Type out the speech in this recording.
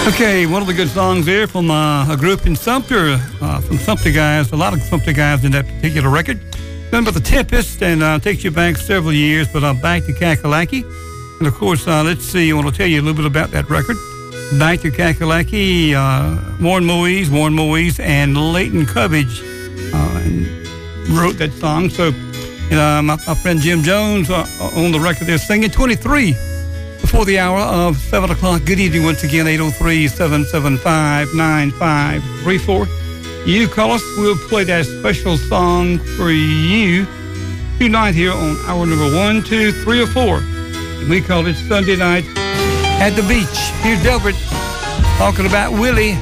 Okay, one of the good songs there from a group in Sumter, from Sumter guys, a lot of Sumter guys in that particular record. Done by The Tempest, and takes you back several years, but back to Kakalaki. And of course, let's see, I want to tell you a little bit about that record. Back to Kakalaki, Warren Moise, and Leighton Cubbage wrote that song. So my friend Jim Jones on the record there singing 23 before the hour of 7 o'clock. Good evening once again, 803-775-9534. You call us, we'll play that special song for you tonight here on hour number 1, 2, 3, or 4. And we call it Sunday Night at the Beach. Here's Delbert talking about Willie.